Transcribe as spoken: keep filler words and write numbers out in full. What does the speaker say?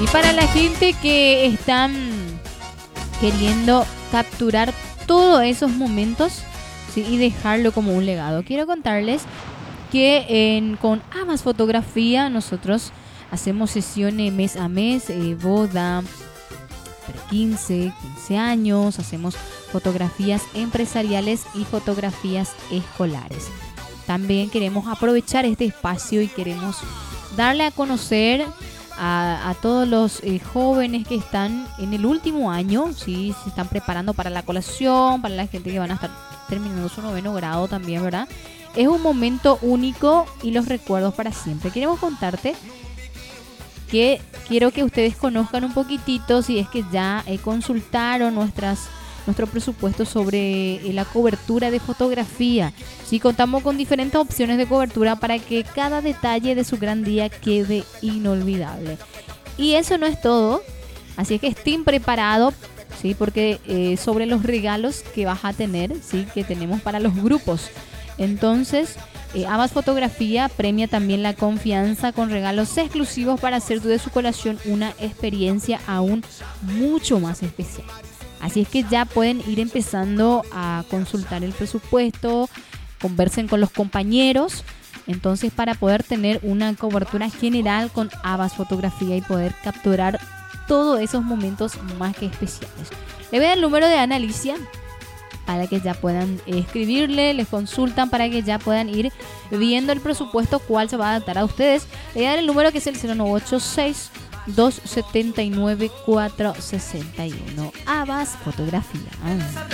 Y para la gente que están queriendo capturar todos esos momentos, ¿sí?, y dejarlo como un legado, quiero contarles que en, con Amas Fotografía nosotros hacemos sesiones mes a mes, eh, boda, quince, quince años, hacemos fotografías empresariales y fotografías escolares. También queremos aprovechar este espacio y queremos darle a conocer a, a todos los eh, jóvenes que están en el último año, ¿sí?, se están preparando para la colación, para la gente que van a estar terminando su noveno grado también, ¿verdad? Es un momento único y los recuerdos para siempre. Queremos contarte que quiero que ustedes conozcan un poquitito, si es que ya eh, consultaron nuestras, nuestro presupuesto sobre eh, la cobertura de fotografía. Sí, contamos con diferentes opciones de cobertura para que cada detalle de su gran día quede inolvidable. Y eso no es todo, así es que estén preparados, sí, porque eh, sobre los regalos que vas a tener, sí, que tenemos para los grupos. Entonces, eh, Amas Fotografía premia también la confianza con regalos exclusivos para hacer de su colación una experiencia aún mucho más especial. Así es que ya pueden ir empezando a consultar el presupuesto, conversen con los compañeros, entonces para poder tener una cobertura general con Amas Fotografía y poder capturar todos esos momentos más que especiales. Le voy a dar el número de Ana Alicia para que ya puedan escribirle, les consultan para que ya puedan ir viendo el presupuesto cuál se va a adaptar a ustedes. Le voy a dar el número que es el cero nueve ocho seis, dos siete nueve, cuatro seis uno. Amas Fotografía.